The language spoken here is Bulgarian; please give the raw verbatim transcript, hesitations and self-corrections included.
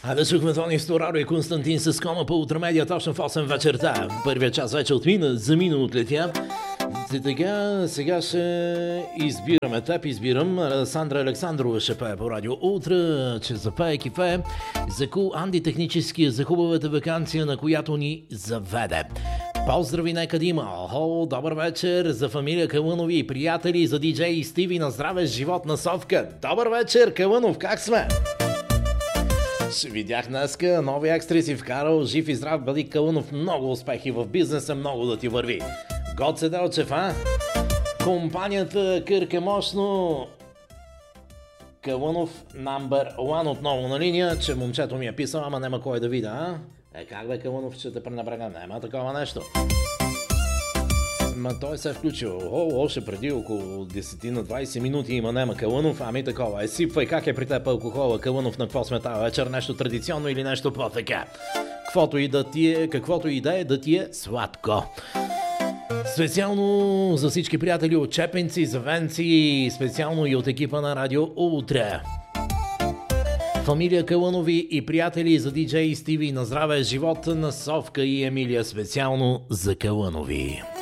А да чухме Тони Стораро и Константин с Кома по Утромедия точно в осем вечерта. Първият час вече отмина, замина отлетя. И така, сега ще избираме теб, избирам. Сандра Александрова ще пее по радио Утра, че запее кифе за Кул Анди технически, за хубавата вакансия, на която ни заведе. Поздрави нека да има. Охо, добър вечер за фамилия Калънови и приятели, за диджей Стиви на здраве живот на Совка. Добър вечер, Калънов, как сме? Ще видях днеска, нови екстри си вкарал, жив и здрав бъди Калънов, много успехи в бизнеса, много да ти върви. Гоце Делчев, а? Компанията Кърка мощно. Калънов number one отново на линия, че момчето ми е писал, ама няма кой да видя, а? Е, как бе, Калънов, че те пренебрегам? Няма такова нещо. Ма той се е включил. О, още преди около десет на двайсет минути има нема Калънов, ами такова е. Сипвай, как е при теб алкохола, Калънов, на какво сме тази вечер? Нещо традиционно или нещо по-така? Каквото и да ти е, каквото и да е, да ти е сладко. Специално за всички приятели от Чепенци, Завенци, специално и от екипа на Радио Утре. Фамилия Калънови и приятели за диджей Стиви на здраве живот на Совка и Емилия, специално за Калънови.